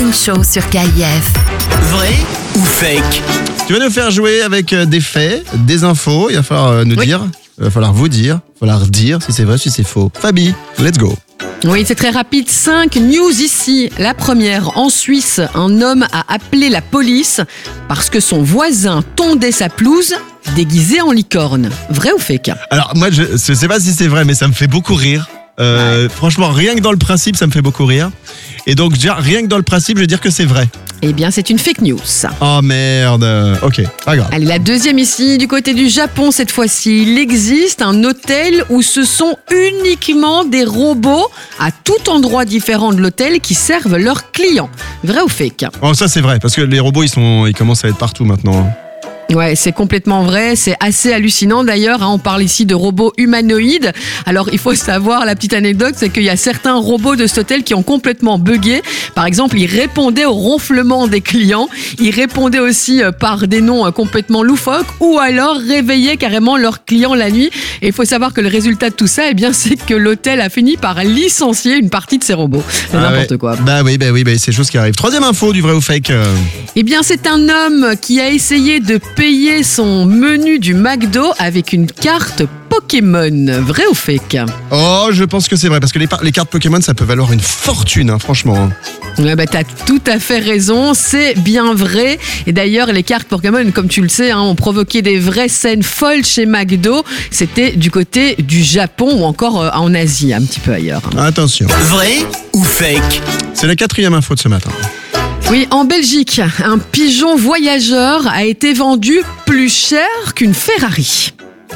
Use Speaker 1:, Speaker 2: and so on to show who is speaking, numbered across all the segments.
Speaker 1: Morning Show sur KIF.
Speaker 2: Vrai ou fake?
Speaker 3: Tu vas nous faire jouer avec des faits, des infos. Il va falloir nous dire, il va falloir vous dire, il va falloir dire si c'est vrai, si c'est faux. Fabi, let's go.
Speaker 4: Oui, c'est très rapide. 5 news ici. La première, en Suisse, un homme a appelé la police parce que son voisin tondait sa pelouse déguisé en licorne. Vrai ou fake?
Speaker 3: Alors moi, je sais pas si c'est vrai, mais ça me fait beaucoup rire. Franchement, rien que dans le principe, ça me fait beaucoup rire. Et donc, déjà, rien que dans le principe, je vais dire que c'est vrai.
Speaker 4: Eh bien, c'est une fake news.
Speaker 3: Oh merde. Ok, pas grave.
Speaker 4: Allez, la deuxième ici, du côté du Japon cette fois-ci. Il existe un hôtel où ce sont uniquement des robots à tout endroit différent de l'hôtel qui servent leurs clients. Vrai ou fake?
Speaker 3: Oh, ça c'est vrai, parce que les robots, ils commencent à être partout maintenant.
Speaker 4: Ouais, c'est complètement vrai, c'est assez hallucinant d'ailleurs, on parle ici de robots humanoïdes. Alors il faut savoir, la petite anecdote, c'est qu'il y a certains robots de cet hôtel qui ont complètement bugué. Par exemple, ils répondaient au ronflement des clients, ils répondaient aussi par des noms complètement loufoques ou alors réveillaient carrément leurs clients la nuit. Et il faut savoir que le résultat de tout ça, eh bien, c'est que l'hôtel a fini par licencier une partie de ses robots. C'est n'importe quoi.
Speaker 3: Bah oui, c'est chose qui arrive. Troisième info du vrai ou fake.
Speaker 4: Eh bien, c'est un homme qui a essayé de payer son menu du McDo avec une carte Pokémon. Vrai ou fake?
Speaker 3: Oh, je pense que c'est vrai, parce que les cartes Pokémon, ça peut valoir une fortune, franchement.
Speaker 4: Ouais, bah, t'as tout à fait raison, c'est bien vrai. Et d'ailleurs, les cartes Pokémon, comme tu le sais, ont provoqué des vraies scènes folles chez McDo. C'était du côté du Japon ou encore en Asie, un petit peu ailleurs.
Speaker 3: Attention.
Speaker 2: Vrai ou fake?
Speaker 3: C'est la quatrième info de ce matin.
Speaker 4: Oui, en Belgique, un pigeon voyageur a été vendu plus cher qu'une Ferrari.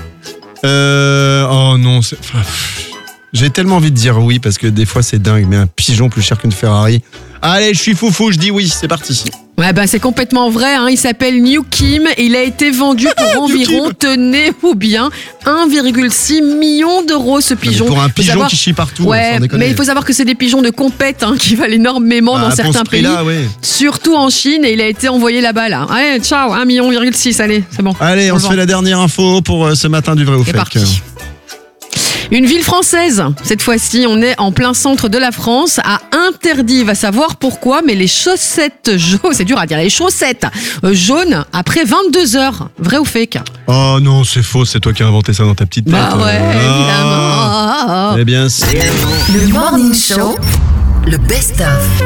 Speaker 3: Oh non, j'ai tellement envie de dire oui, parce que des fois c'est dingue, mais un pigeon plus cher qu'une Ferrari. Allez, je suis foufou, je dis oui, c'est parti.
Speaker 4: Ouais, bah c'est complètement vrai, il s'appelle New Kim et il a été vendu pour environ, tenez-vous bien, 1,6 million d'euros ce pigeon.
Speaker 3: Pour un pigeon qui chie partout,
Speaker 4: ouais, mais il faut savoir que c'est des pigeons de compète qui valent énormément dans certains pays, surtout en Chine, et il a été envoyé là-bas là. Allez, ciao, 1,6 million, allez, c'est bon.
Speaker 3: Allez, on se fait la dernière info pour ce matin du vrai ou fake.
Speaker 4: Parti. Une ville française, cette fois-ci, on est en plein centre de la France, a interdit, va savoir pourquoi, mais les chaussettes jaunes, c'est dur à dire, les chaussettes jaunes après 22 heures. Vrai ou fake?
Speaker 3: Oh non, c'est faux, c'est toi qui as inventé ça dans ta petite tête.
Speaker 4: Bah ouais, évidemment.
Speaker 3: Eh bien, c'est...
Speaker 1: Le Morning Show, le best-of.